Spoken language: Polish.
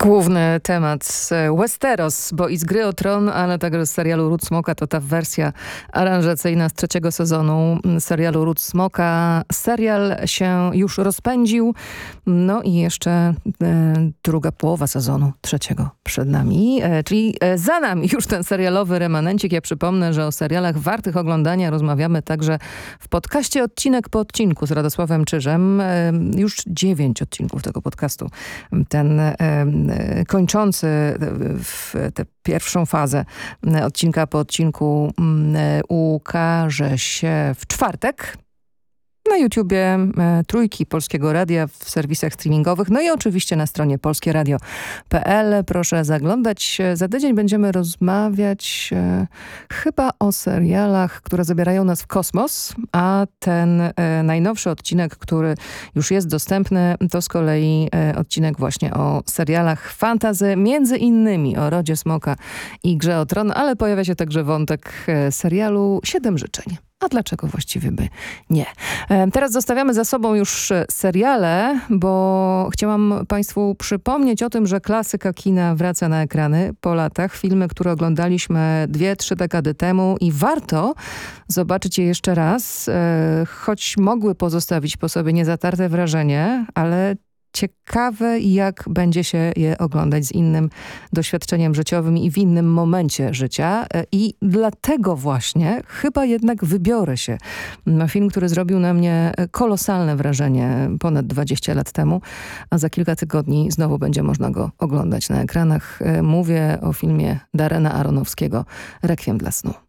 Główny temat z Westeros, bo i z Gry o Tron, ale także z serialu Ród Smoka, to ta wersja aranżacyjna z 3. sezonu serialu Ród Smoka. Serial się już rozpędził, no i jeszcze druga połowa sezonu 3. przed nami, czyli za nami już ten serialowy remanencik. Ja przypomnę, że o serialach wartych oglądania rozmawiamy także w podcaście odcinek po odcinku z Radosławem Czyżem. Już 9 odcinków tego podcastu. Ten kończący tę pierwszą fazę odcinka po odcinku ukaże się w czwartek na YouTubie Trójki Polskiego Radia, w serwisach streamingowych, no i oczywiście na stronie polskieradio.pl. Proszę zaglądać. Za tydzień będziemy rozmawiać chyba o serialach, które zabierają nas w kosmos, a ten najnowszy odcinek, który już jest dostępny, to z kolei odcinek właśnie o serialach fantasy, między innymi o Rodzie Smoka i Grze o Tron, ale pojawia się także wątek serialu 7 życzeń. A dlaczego właściwie by nie? Teraz zostawiamy za sobą już seriale, bo chciałam Państwu przypomnieć o tym, że klasyka kina wraca na ekrany po latach. Filmy, które oglądaliśmy 2-3 dekady temu i warto zobaczyć je jeszcze raz, choć mogły pozostawić po sobie niezatarte wrażenie, ale ciekawe, jak będzie się je oglądać z innym doświadczeniem życiowym i w innym momencie życia. I dlatego właśnie chyba jednak wybiorę się na film, który zrobił na mnie kolosalne wrażenie ponad 20 lat temu, a za kilka tygodni znowu będzie można go oglądać na ekranach. Mówię o filmie Darrena Aronofskiego Rekwiem dla snu.